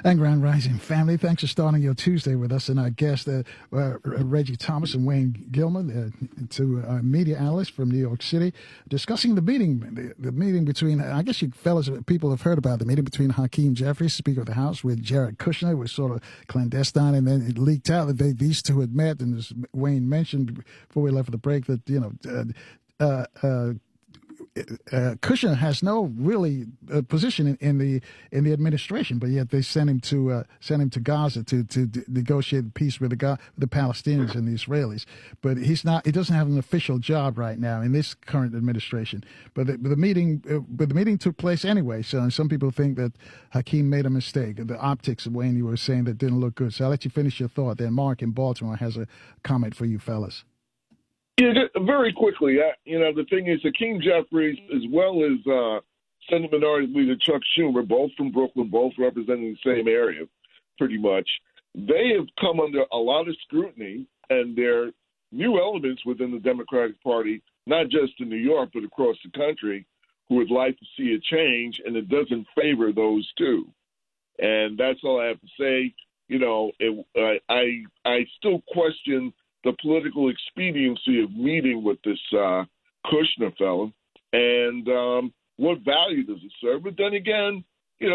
And Grand Rising family, thanks for starting your Tuesday with us and our guest, Reggie Thomas and Wayne Gilman, media analysts from New York City, discussing the meeting between, I guess you fellas, people have heard about the meeting between Hakeem Jeffries, Speaker of the House, with Jared Kushner. It was sort of clandestine, and then it leaked out that these two had met, and as Wayne mentioned before we left for the break, that, Kushner has no really position in the administration, but yet they sent him to Gaza to negotiate peace with the Palestinians and the Israelis. But he doesn't have an official job right now in this current administration. But the meeting took place anyway. So some people think that Hakeem made a mistake. The optics of Wayne, you were saying, that didn't look good. So I'll let you finish your thought. Then Mark in Baltimore has a comment for you fellas. Yeah, very quickly. The thing is, Hakeem Jeffries, as well as Senate Minority Leader Chuck Schumer, both from Brooklyn, both representing the same area, pretty much, they have come under a lot of scrutiny, and they're new elements within the Democratic Party, not just in New York, but across the country, who would like to see a change, and it doesn't favor those two. And that's all I have to say. I still question the political expediency of meeting with this Kushner fellow, and what value does it serve? But then again,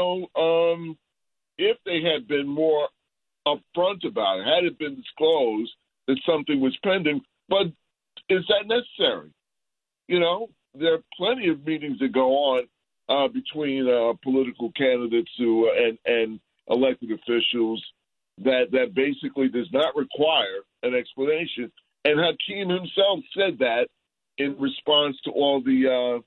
if they had been more upfront about it, had it been disclosed that something was pending, but is that necessary? There are plenty of meetings that go on between political candidates and elected officials that basically does not require an explanation. And Hakeem himself said that in response to all the,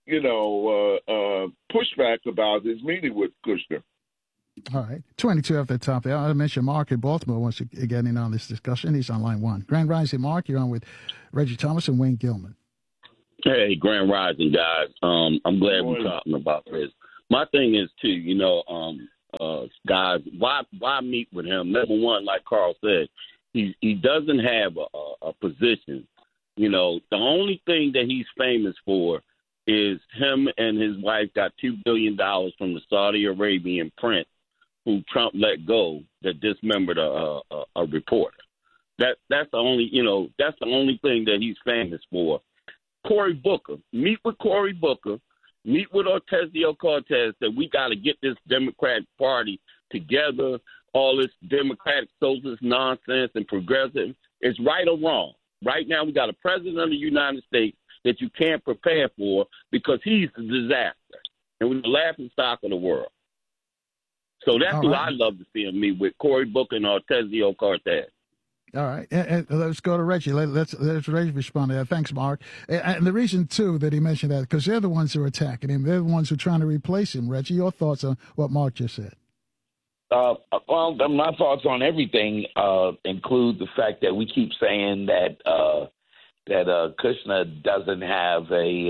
pushback about his meeting with Kushner. All right. 22 after the top there. I mentioned Mark in Baltimore wants to get in on this discussion. He's on line one. Grand Rising, Mark. You're on with Reggie Thomas and Wayne Gilman. Hey, Grand Rising, guys. I'm glad we're talking about this. My thing is, too, guys, why meet with him? Number one, like Carl said, he doesn't have a position. The only thing that he's famous for is him and his wife got $2 billion from the Saudi Arabian prince who Trump let go that dismembered a reporter. That's the only thing that he's famous for. Cory Booker, meet with Cory Booker. Meet with Ocasio-Cortez that we got to get this Democratic Party together. All this democratic socialist nonsense and progressive is right or wrong. Right now, we got a president of the United States that you can't prepare for because he's a disaster. And we're the laughing stock of the world. So that's who I love to see him meet with, Cory Booker and Ocasio-Cortez. All right, and let's go to Reggie. Let's Reggie respond to that. Thanks, Mark. And the reason, too, that he mentioned that, because they're the ones who are attacking him. They're the ones who are trying to replace him. Reggie, your thoughts on what Mark just said? Well, my thoughts on everything include the fact that we keep saying that Kushner doesn't have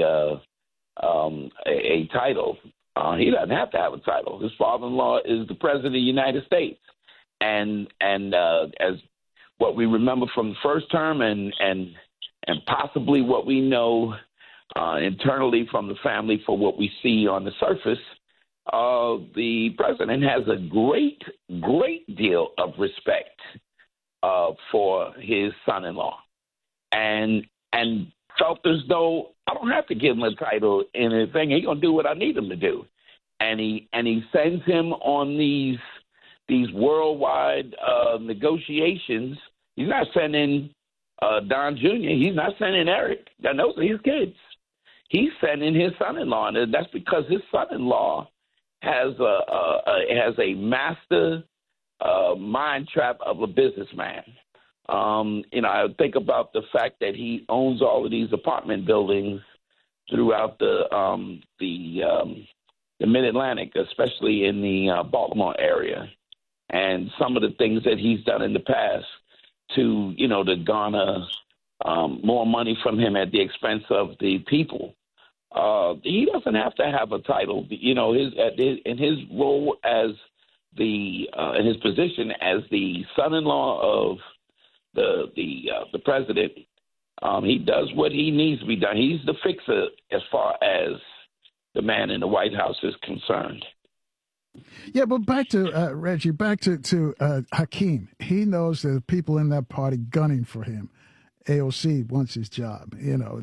a title. He doesn't have to have a title. His father-in-law is the president of the United States, and as what we remember from the first term and possibly what we know internally from the family for what we see on the surface, the president has a great deal of respect for his son-in-law and felt as though I don't have to give him a title in anything. He's going to do what I need him to do. And he sends him on these worldwide negotiations. He's not sending Don Jr. He's not sending Eric. Those are his kids. He's sending his son-in-law, and that's because his son-in-law has a master mind trap of a businessman. I think about the fact that he owns all of these apartment buildings throughout the Mid-Atlantic, especially in the Baltimore area, and some of the things that he's done in the past to garner more money from him at the expense of the people. He doesn't have to have a title. In his role as in his position as the son-in-law of the president, he does what he needs to be done. He's the fixer as far as the man in the White House is concerned. Yeah, but back to Reggie, back to Hakeem. He knows that the people in that party gunning for him. AOC wants his job.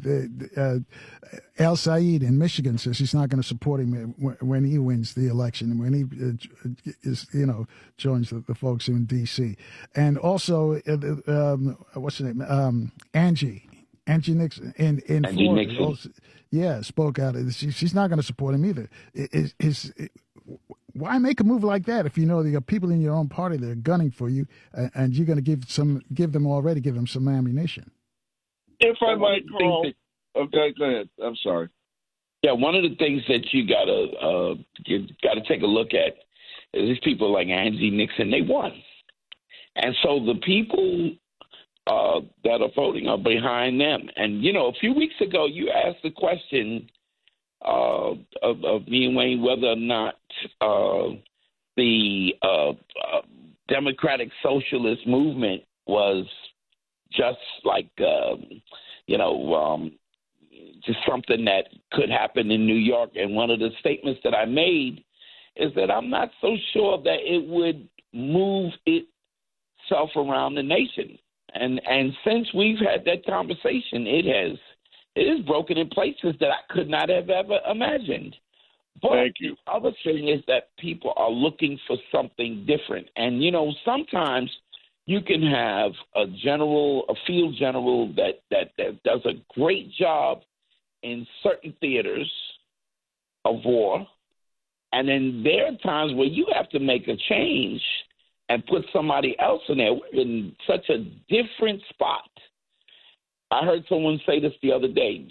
Al Said in Michigan says he's not going to support him when he wins the election, when he joins the folks in D.C. And also, what's her name? Angie Nixon in Florida. Nixon. Also, spoke out. She's not going to support him either. Why make a move like that if you know there are people in your own party that are gunning for you, and you're going to give them some ammunition? If I might, Carl. Okay, go ahead. I'm sorry. Yeah, one of the things that you gotta take a look at is these people like Angie Nixon. They won, and so the people that are voting are behind them. And a few weeks ago, you asked the question of me and Wayne whether or not the Democratic Socialist movement was just like just something that could happen in New York. And one of the statements that I made is that I'm not so sure that it would move itself around the nation. And since we've had that conversation, it is broken in places that I could not have ever imagined. But Thank you. The other thing is that people are looking for something different. And, sometimes you can have a field general that does a great job in certain theaters of war. And then there are times where you have to make a change and put somebody else in there. We're in such a different spot. I heard someone say this the other day,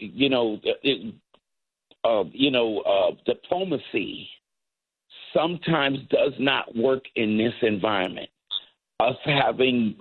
diplomacy sometimes does not work in this environment. Us having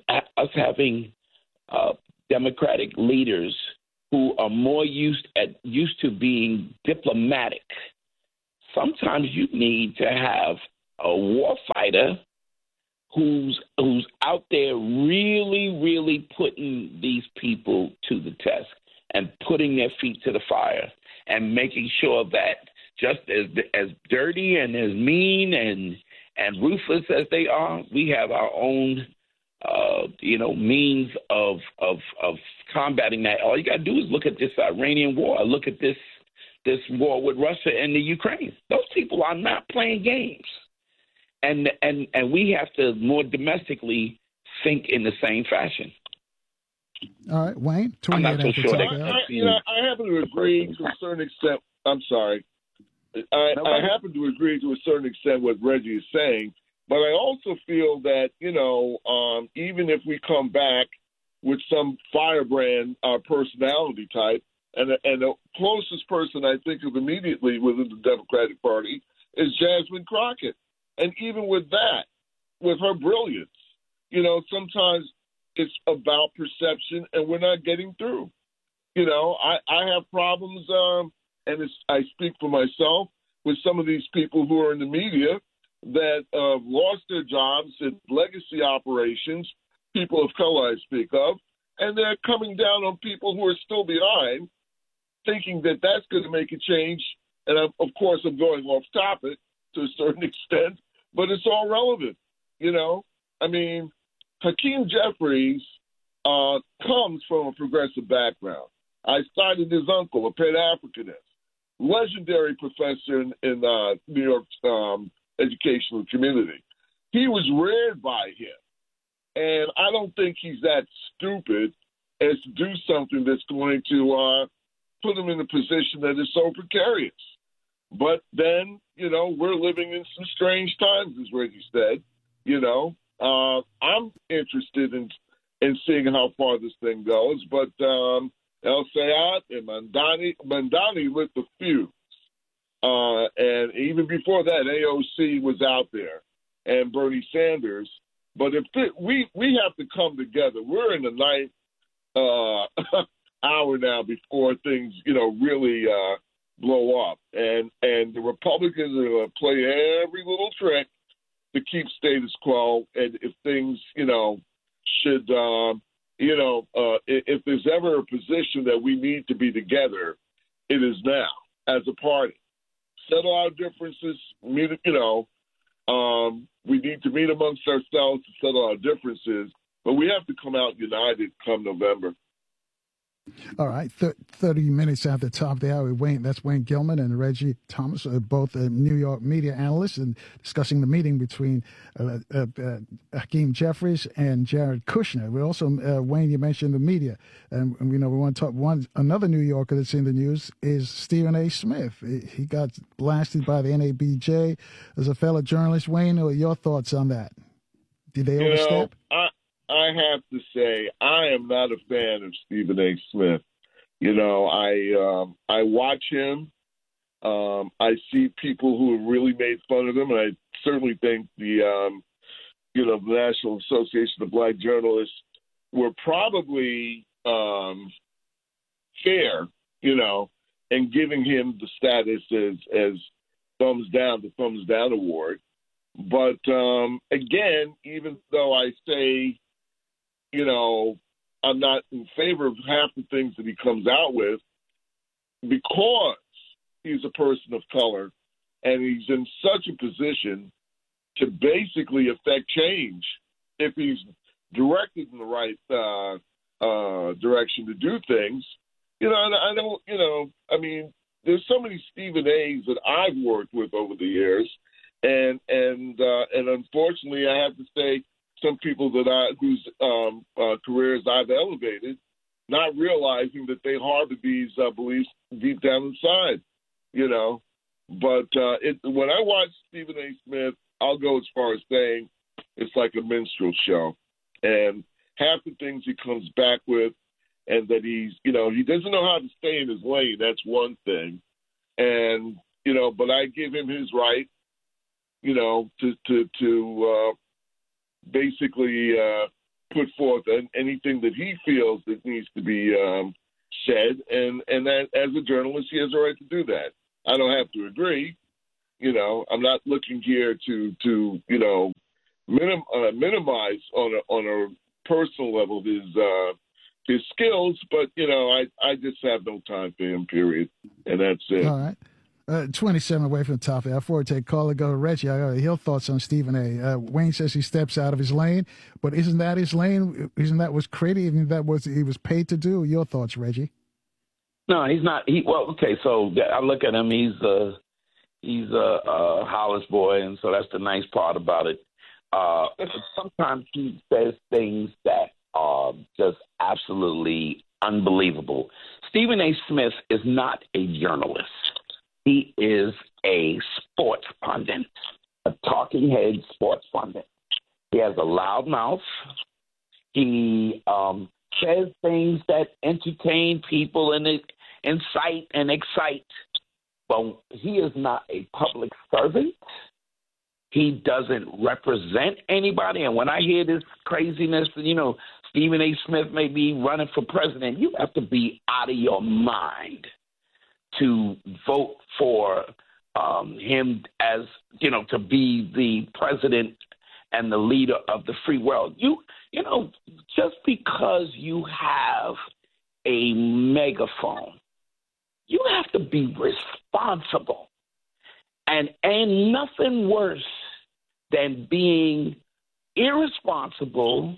Democratic leaders who are more used to being diplomatic. Sometimes you need to have a war fighter who's out there really, really putting these people to the test and putting their feet to the fire and making sure that just as dirty and as mean and ruthless as they are, we have our own, means of combating that. All you got to do is look at this Iranian war. Look at this war with Russia and the Ukraine. Those people are not playing games, and we have to more domestically think in the same fashion. All right, Wayne. I'm not so sure. I happen to agree to a certain extent. I'm sorry. I happen to agree to a certain extent what Reggie is saying, but I also feel that, even if we come back with some firebrand personality type, and the closest person I think of immediately within the Democratic Party is Jasmine Crockett. And even with that, with her brilliance, sometimes it's about perception and we're not getting through. I have problems, and I speak for myself, with some of these people who are in the media that lost their jobs in legacy operations, people of color I speak of, and they're coming down on people who are still behind, thinking that that's going to make a change. And of course, I'm going off topic to a certain extent, but it's all relevant. Hakeem Jeffries comes from a progressive background. I cited his uncle, a Pan-Africanist, legendary professor in New York's educational community. He was reared by him. And I don't think he's that stupid as to do something that's going to put him in a position that is so precarious. But then, we're living in some strange times, as Reggie said. I'm interested in seeing how far this thing goes. But El Sayed and Mandani lit the fuse. And even before that, AOC was out there and Bernie Sanders. But we have to come together. We're in the ninth hour now before things, really blow up. And the Republicans are going to play every little trick to keep status quo. And if things, should, if there's ever a position that we need to be together, it is now as a party. Settle our differences, We need to meet amongst ourselves to settle our differences, but we have to come out united come November. All right, 30 minutes after the top of the hour, that's Wayne Gilman and Reggie Thomas, both New York media analysts, and discussing the meeting between Hakeem Jeffries and Jared Kushner. We also, Wayne, you mentioned the media, and we want to talk. Another New Yorker that's in the news is Stephen A. Smith. He got blasted by the NABJ as a fellow journalist. Wayne, what are your thoughts on that? Did they overstep? I have to say, I am not a fan of Stephen A. Smith. I watch him. I see people who have really made fun of him, and I certainly think the National Association of Black Journalists were probably fair, in giving him the status as the thumbs down award. But again, even though I say, I'm not in favor of half the things that he comes out with, because he's a person of color and he's in such a position to basically affect change if he's directed in the right direction to do things. There's so many Stephen A's that I've worked with over the years, and unfortunately, I have to say, some people whose careers I've elevated, not realizing that they harbor these beliefs deep down inside, But when I watch Stephen A. Smith, I'll go as far as saying it's like a minstrel show, and half the things he comes back with, and that he doesn't know how to stay in his lane. That's one thing, and but I give him his right, to basically put forth anything that he feels that needs to be said, and that as a journalist, he has a right to do that. I don't have to agree. I'm not looking here to minimize on a personal level his skills, but I just have no time for him. Period, and that's it. All right. 27 away from the top. Before I take call, go to Reggie. I got your thoughts on Stephen A. Wayne says he steps out of his lane, but isn't that his lane? Isn't that what's created? Isn't that what he was paid to do? Your thoughts, Reggie? No, he's not. So I look at him. He's a Hollis boy, and so that's the nice part about it. Sometimes he says things that are just absolutely unbelievable. Stephen A. Smith is not a journalist. He is a sports pundit, a talking head sports pundit. He has a loud mouth. He says things that entertain people and incite and excite. But he is not a public servant. He doesn't represent anybody. And when I hear this craziness, Stephen A. Smith may be running for president, you have to be out of your mind to vote for him as, to be the president and the leader of the free world. Just because you have a megaphone, you have to be responsible. And ain't nothing worse than being irresponsible.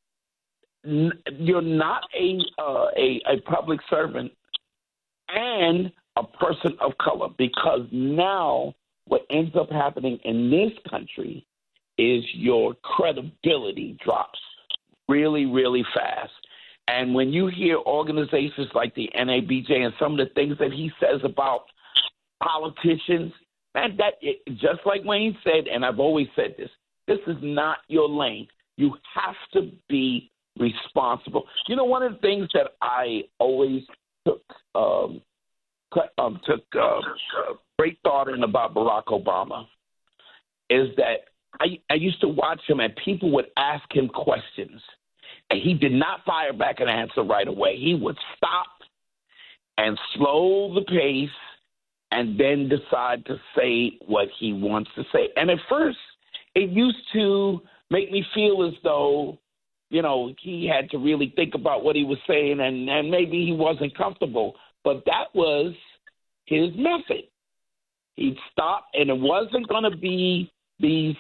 You're not a public servant and a person of color, because now what ends up happening in this country is your credibility drops really, really fast. And when you hear organizations like the NABJ and some of the things that he says about politicians, man, just like Wayne said, and I've always said this is not your lane. You have to be responsible. One of the things that I always took great thought in about Barack Obama is that I used to watch him and people would ask him questions and he did not fire back an answer right away. He would stop and slow the pace and then decide to say what he wants to say. And at first, it used to make me feel as though, he had to really think about what he was saying and maybe he wasn't comfortable. But that was his method. He'd stop, and it wasn't going to be these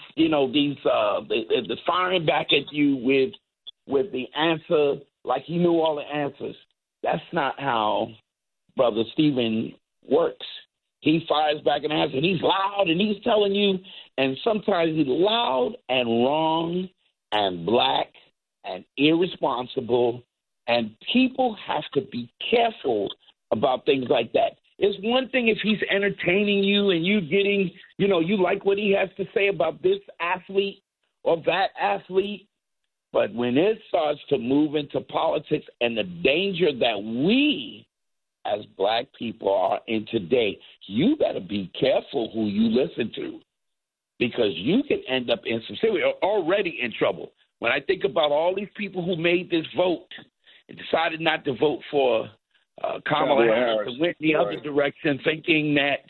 the firing back at you with the answer like he knew all the answers. That's not how Brother Stephen works. He fires back an answer, and he's loud, and he's telling you, and sometimes he's loud and wrong and black and irresponsible, and people have to be careful about things like that. It's one thing if he's entertaining you and you getting, you like what he has to say about this athlete or that athlete, but when it starts to move into politics and the danger that we as black people are in today, you better be careful who you listen to, because you can end up in some serious, already in trouble. When I think about all these people who made this vote and decided not to vote for Kamala Harris and went in the other direction, thinking that,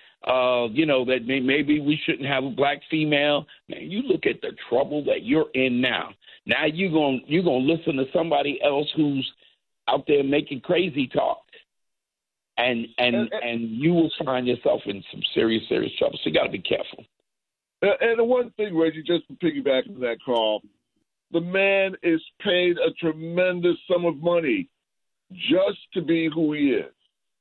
that maybe we shouldn't have a black female. Man, you look at the trouble that you're in now. Now you're gonna listen to somebody else who's out there making crazy talk. And you will find yourself in some serious trouble. So you got to be careful. And the one thing, Reggie, just to piggyback on that call, the man is paid a tremendous sum of money just to be who he is.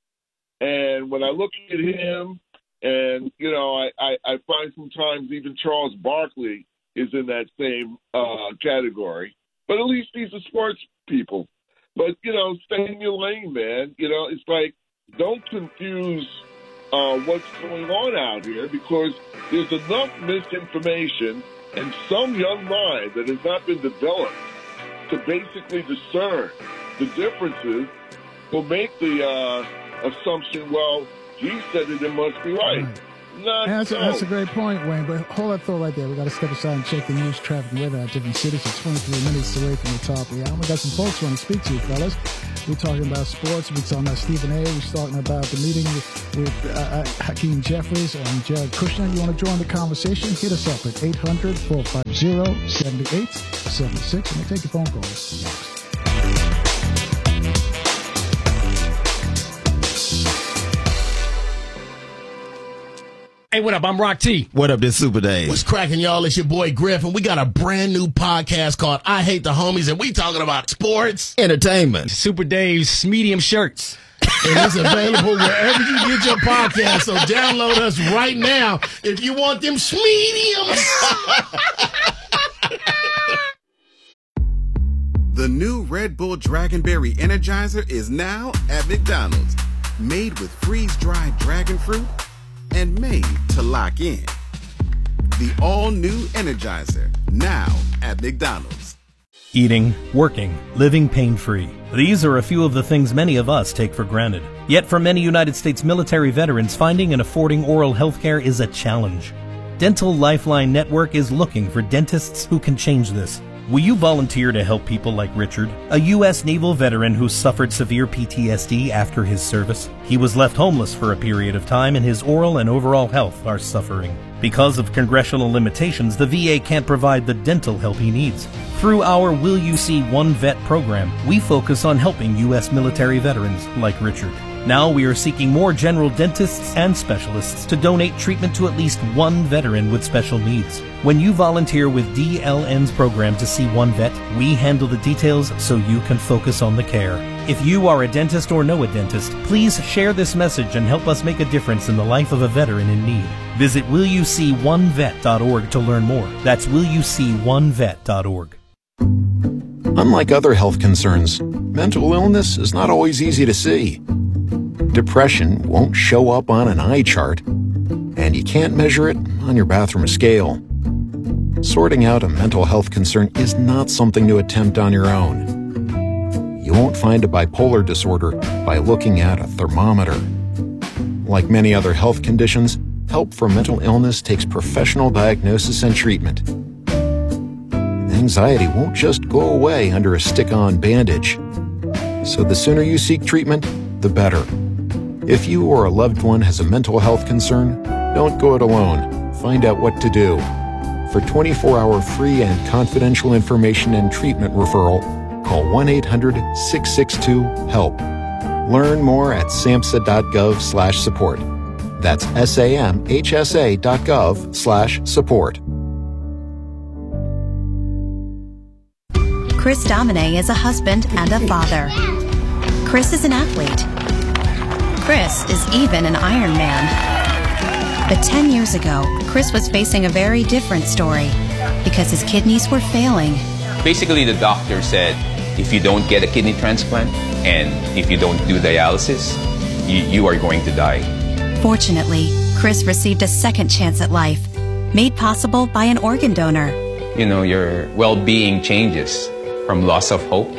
And when I look at him, and I find sometimes even Charles Barkley is in that same category. But at least he's a sports people. But stay in your lane, man. It's like, don't confuse what's going on out here, because there's enough misinformation and some young mind that has not been developed to basically discern the differences will make the assumption, well, he said it must be right. That's a great point, Wayne. But hold that thought right there. We got to step aside and check the news, traffic, and weather at different cities. It's 23 minutes away from the top of the hour. We got some folks want to speak to you, fellas. We're talking about sports. We're talking about Stephen A. We're talking about the meeting with Hakeem Jeffries and Jared Kushner. You want to join the conversation? Hit us up at 800-450-7876. And we'll take your phone calls next. Hey, what up? I'm Rock T. What up, this Super Dave? What's cracking, y'all? It's your boy Griff, and we got a brand new podcast called I Hate the Homies, and we talking about sports, entertainment, Super Dave's medium shirts. And it's available wherever you get your podcast, so download us right now if you want them mediums. The new Red Bull Dragonberry Energizer is now at McDonald's. Made with freeze-dried dragon fruit and made to lock in. The all-new Energizer, now at McDonald's. Eating, working, living pain-free. These are a few of the things many of us take for granted. Yet for many United States military veterans, finding and affording oral health care is a challenge. Dental Lifeline Network is looking for dentists who can change this. Will you volunteer to help people like Richard, a U.S. naval veteran who suffered severe PTSD after his service? He was left homeless for a period of time, and his oral and overall health are suffering. Because of congressional limitations, the VA can't provide the dental help he needs. Through our Will You See One Vet program, we focus on helping U.S. military veterans like Richard. Now we are seeking more general dentists and specialists to donate treatment to at least one veteran with special needs. When you volunteer with DLN's program to see one vet, we handle the details so you can focus on the care. If you are a dentist or know a dentist, please share this message and help us make a difference in the life of a veteran in need. Visit willyouseeonevet.org to learn more. That's willyouseeonevet.org. Unlike other health concerns, mental illness is not always easy to see. Depression won't show up on an eye chart, and you can't measure it on your bathroom scale. Sorting out a mental health concern is not something to attempt on your own. You won't find a bipolar disorder by looking at a thermometer. Like many other health conditions, help for mental illness takes professional diagnosis and treatment. Anxiety won't just go away under a stick-on bandage. So the sooner you seek treatment, the better. If you or a loved one has a mental health concern, don't go it alone. Find out what to do. For 24-hour free and confidential information and treatment referral, call 1-800-662-HELP. Learn more at samhsa.gov/support. That's samhsa.gov/support. Chris Domine is a husband and a father. Chris is an athlete. Chris is even an Ironman. But 10 years ago, Chris was facing a very different story because his kidneys were failing. Basically, the doctor said, if you don't get a kidney transplant and if you don't do dialysis, you are going to die. Fortunately, Chris received a second chance at life, made possible by an organ donor. You know, your well-being changes from loss of hope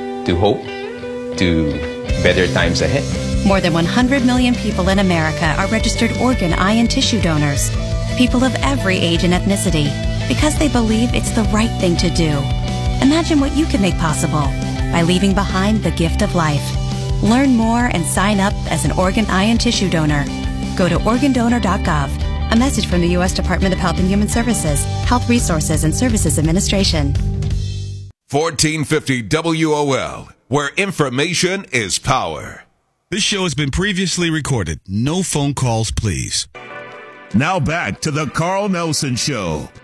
to better times ahead. More than 100 million people in America are registered organ, eye, and tissue donors. People of every age and ethnicity, because they believe it's the right thing to do. Imagine what you can make possible by leaving behind the gift of life. Learn more and sign up as an organ, eye, and tissue donor. Go to organdonor.gov. A message from the U.S. Department of Health and Human Services, Health Resources and Services Administration. 1450 WOL, where information is power. This show has been previously recorded. No phone calls, please. Now back to the Carl Nelson Show.